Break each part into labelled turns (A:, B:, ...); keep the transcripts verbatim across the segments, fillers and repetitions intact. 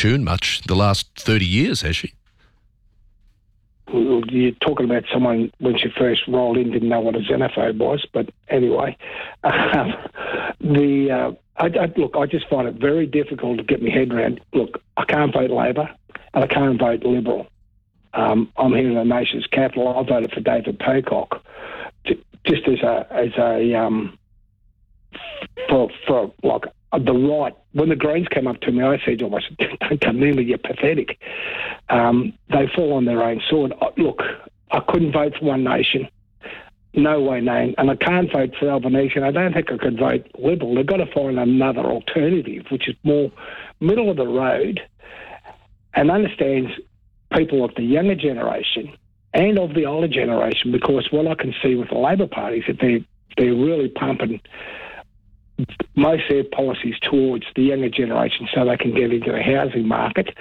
A: tune much the last thirty years, has she?
B: Well, you're talking about someone when she first rolled in didn't know what a xenophobe was, but anyway, um, the uh, I, I, look, I just find it very difficult to get my head around. Look, I can't vote Labor and I can't vote Liberal. Um, I'm here in the nation's capital. I voted for David Pocock, just as a as a um, for for like the right. When the Greens came up to me, I said to them, I said, "Don't come near me, you're pathetic." Um, they fall on their own sword. Look, I couldn't vote for One Nation. No way, no. And I can't vote for Albanese, and I don't think I could vote Liberal. They've got to find another alternative, which is more middle of the road and understands people of the younger generation and of the older generation, because what I can see with the Labor Party is that they're, they're really pumping most of their policies towards the younger generation so they can get into the housing market.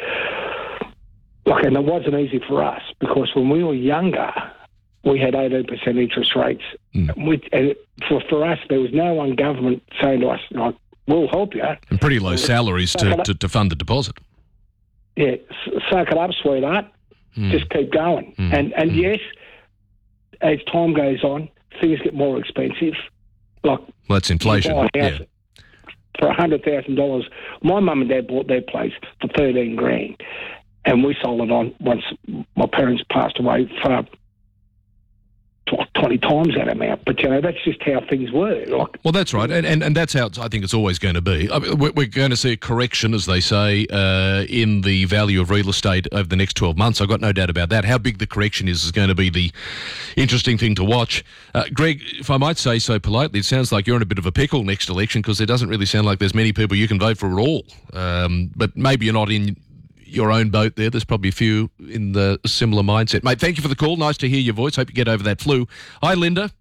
B: Look, and it wasn't easy for us because when we were younger, we had eighteen percent interest rates. Mm. We, and for, for us, there was no one government saying to us, like, we'll help you.
A: And pretty low salaries to, to, to fund the deposit.
B: Yeah, suck it up, sweetheart. Mm. Just keep going. Mm. And, and mm. yes, as time goes on, things get more expensive. Like,
A: well, that's inflation. Yeah.
B: For one hundred thousand dollars. My mum and dad bought their place for thirteen grand, and we sold it on once my parents passed away for twenty times that amount. But, you know, that's just how things were. Like,
A: well, that's right. And, and and that's how I think it's always going to be. I mean, we're going to see a correction, as they say, uh, in the value of real estate over the next twelve months. I've got no doubt about that. How big the correction is is going to be the interesting thing to watch. Uh, Greg, if I might say so politely, it sounds like you're in a bit of a pickle next election because it doesn't really sound like there's many people you can vote for at all. Um, but maybe you're not in your own boat there. There's probably a few in the similar mindset. Mate, thank you for the call. Nice to hear your voice. Hope you get over that flu. Hi, Linda.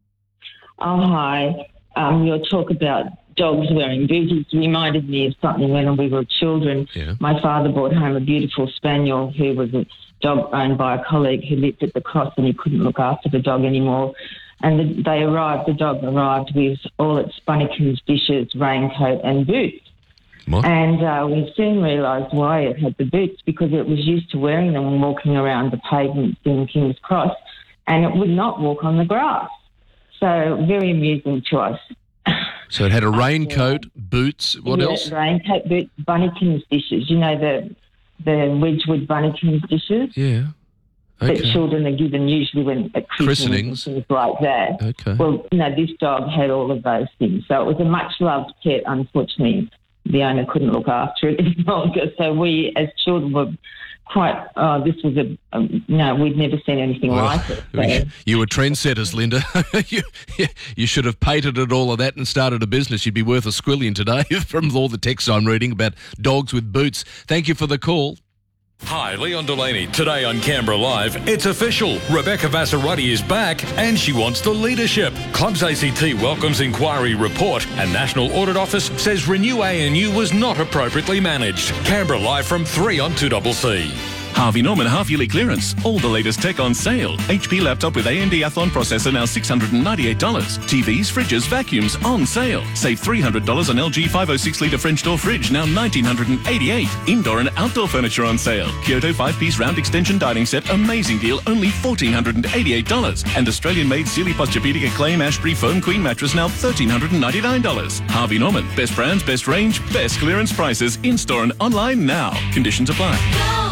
C: Oh, hi. Um, your talk about dogs wearing booties reminded me of something when we were children. Yeah. My father brought home a beautiful spaniel who was a dog owned by a colleague who lived at the cross, and he couldn't look after the dog anymore. And the, they arrived, the dog arrived with all its Bunnykins dishes, raincoat and boots.
A: What?
C: And uh, we soon realised why it had the boots, because it was used to wearing them and walking around the pavements in King's Cross, and it would not walk on the grass. So very amusing to us.
A: So it had a raincoat, yeah. boots, what
C: yeah,
A: else?
C: Raincoat, boots, Bunnykins dishes. You know, the the Wedgwood Bunnykins dishes?
A: Yeah. Okay.
C: That children are given usually when at
A: christenings
C: and things like that.
A: Okay.
C: Well, you know, this dog had all of those things. So it was a much-loved pet, unfortunately. The owner couldn't look after it any longer. So we, as children, were quite, oh, this was a, um, no, we'd never seen anything
A: well,
C: like it. So.
A: You were trendsetters, Linda. you, you should have patented all of that and started a business. You'd be worth a squillion today from all the texts I'm reading about dogs with boots. Thank you for the call.
D: Hi, Leon Delaney. Today on Canberra Live, it's official. Rebecca Vassarotti is back and she wants the leadership. Clubs A C T welcomes inquiry report and National Audit Office says Renew A N U was not appropriately managed. Canberra Live from three on two C C.
E: Harvey Norman half-yearly clearance. All the latest tech on sale. H P laptop with A M D Athlon processor now six hundred ninety-eight dollars. T Vs, fridges, vacuums on sale. Save three hundred dollars on L G five oh six litre French door fridge, now one thousand nine hundred eighty-eight dollars. Indoor and outdoor furniture on sale. Kyoto five-piece round extension dining set, amazing deal, only one thousand four hundred eighty-eight dollars. And Australian-made Sealy Posturepedic Acclaim Ashbury Foam Queen mattress, now one thousand three hundred ninety-nine dollars. Harvey Norman, best brands, best range, best clearance prices, in-store and online now. Conditions apply.